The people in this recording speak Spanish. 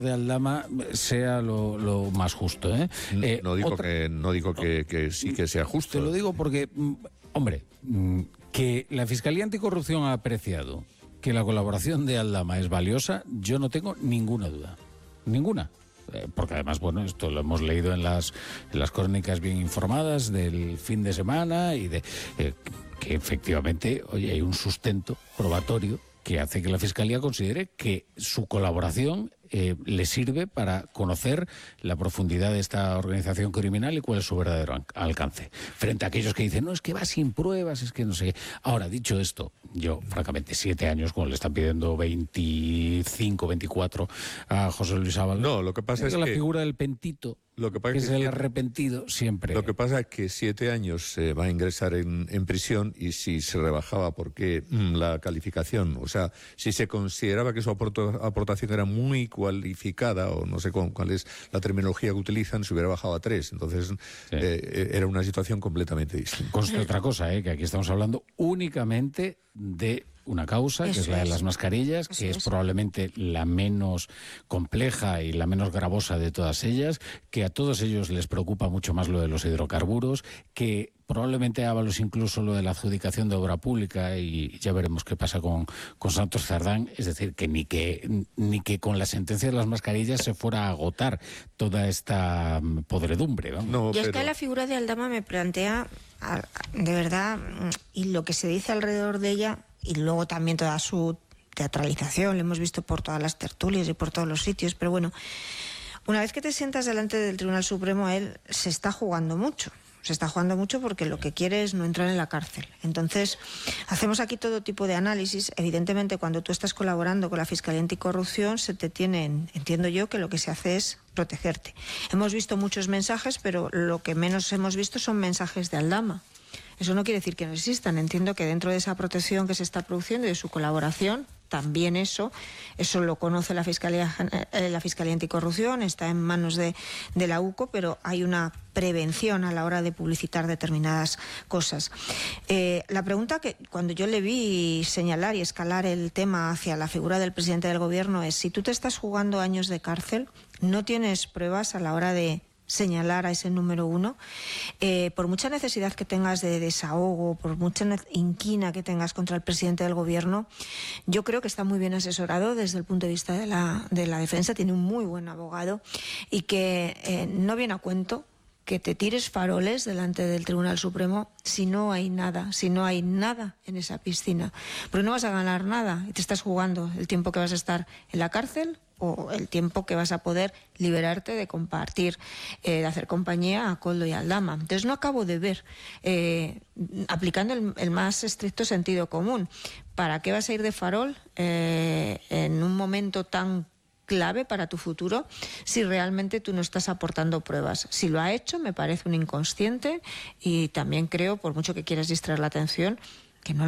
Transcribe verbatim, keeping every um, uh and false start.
de Aldama sea lo, lo más justo, ¿eh? No, Eh, no digo, otra... que, no digo que, que sí que sea justo. Te lo digo porque, hombre, que la Fiscalía Anticorrupción ha apreciado que la colaboración de Aldama es valiosa, yo no tengo ninguna duda. Ninguna. Eh, porque además, bueno, esto lo hemos leído en las, en las crónicas bien informadas del fin de semana y de eh, que efectivamente, oye, hay un sustento probatorio que hace que la Fiscalía considere que su colaboración eh, le sirve para conocer la profundidad de esta organización criminal y cuál es su verdadero alcance. Frente a aquellos que dicen, no, es que va sin pruebas, es que no sé qué. Ahora, dicho esto, yo, francamente, siete años, como le están pidiendo veinticinco, veinticuatro a José Luis Ábalos. No, lo que pasa es la que... La figura del pentito, Lo que pasa que es es que el siete... arrepentido siempre. Lo que pasa es que siete años se va a ingresar en, en prisión y si se rebajaba porque mm, la calificación, o sea, si se consideraba que su aporto, aportación era muy cualificada, o no sé cuál, cuál es la terminología que utilizan, se hubiera bajado a tres. Entonces, sí. eh, era una situación completamente distinta. Conste otra cosa, eh, que aquí estamos hablando únicamente de una causa, Eso que es la de es. las mascarillas, que Eso es, es probablemente la menos compleja y la menos gravosa de todas ellas, que a todos ellos les preocupa mucho más lo de los hidrocarburos, que probablemente Ábalos incluso lo de la adjudicación de obra pública, y ya veremos qué pasa con, con Santos Cerdán, es decir, que ni que ni que con la sentencia de las mascarillas se fuera a agotar toda esta podredumbre. ¿no? No, Yo pero... es que la figura de Aldama me plantea, de verdad, y lo que se dice alrededor de ella, y luego también toda su teatralización, lo hemos visto por todas las tertulias y por todos los sitios, pero bueno, una vez que te sientas delante del Tribunal Supremo, él se está jugando mucho. Se está jugando mucho porque lo que quiere es no entrar en la cárcel. Entonces, hacemos aquí todo tipo de análisis. Evidentemente, cuando tú estás colaborando con la Fiscalía Anticorrupción, se te tienen, entiendo yo, que lo que se hace es protegerte. Hemos visto muchos mensajes, pero lo que menos hemos visto son mensajes de Aldama. Eso no quiere decir que no existan. Entiendo que dentro de esa protección que se está produciendo y de su colaboración, también eso, eso lo conoce la Fiscalía, eh, la Fiscalía Anticorrupción, está en manos de, de la U C O, pero hay una prevención a la hora de publicitar determinadas cosas. Eh, la pregunta que cuando yo le vi señalar y escalar el tema hacia la figura del presidente del gobierno es: si tú te estás jugando años de cárcel, no tienes pruebas a la hora de señalar a ese número uno, eh, por mucha necesidad que tengas de desahogo, por mucha inquina que tengas contra el presidente del gobierno, yo creo que está muy bien asesorado desde el punto de vista de la, de la defensa, tiene un muy buen abogado y que eh, no viene a cuento que te tires faroles delante del Tribunal Supremo si no hay nada, si no hay nada en esa piscina, porque no vas a ganar nada y te estás jugando el tiempo que vas a estar en la cárcel o el tiempo que vas a poder liberarte de compartir, eh, de hacer compañía a Koldo y a Aldama. Entonces no acabo de ver, eh, aplicando el, el más estricto sentido común, ¿para qué vas a ir de farol eh, en un momento tan clave para tu futuro si realmente tú no estás aportando pruebas? Si lo ha hecho, me parece un inconsciente y también creo, por mucho que quieras distraer la atención,